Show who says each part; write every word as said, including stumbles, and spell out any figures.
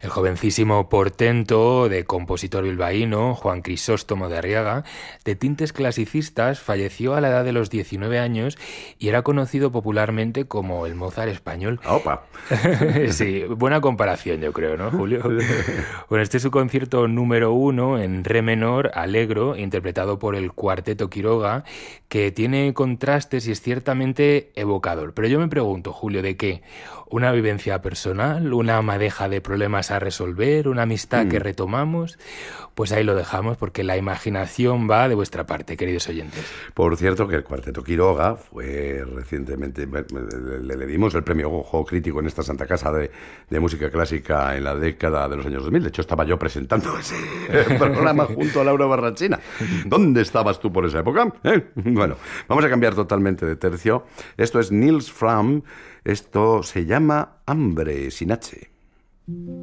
Speaker 1: El jovencísimo portento de compositor bilbaíno, Juan Crisóstomo de Arriaga, de tintes clasicistas, falleció a la edad de los diecinueve años y era conocido popularmente como el Mozart español.
Speaker 2: ¡Opa!
Speaker 1: Sí, buena comparación, yo creo, ¿no, Julio? Bueno, este es su concierto número uno en re menor, Allegro, interpretado por el Cuarteto Quiroga, que tiene contrastes y es ciertamente evocador. Pero yo me pregunto, Julio, ¿de qué? ¿Una vivencia personal? ¿Una madeja de problemas a resolver? ¿Una amistad mm. que retomamos? Pues ahí lo dejamos, porque la imaginación va de vuestra parte, queridos oyentes.
Speaker 2: Por cierto, que el Cuarteto Quiroga fue recientemente, le, le dimos el premio Ojo Crítico en esta Santa Casa de, de Música Clásica en la década de los años dos mil. De hecho, estaba yo presentando ese programa junto a Laura Barrachina. ¿Dónde estabas tú por esa época? ¿Eh? Bueno, vamos a cambiar totalmente de tercio. Esto es Nils Fram. Esto se llama Hambre sin H.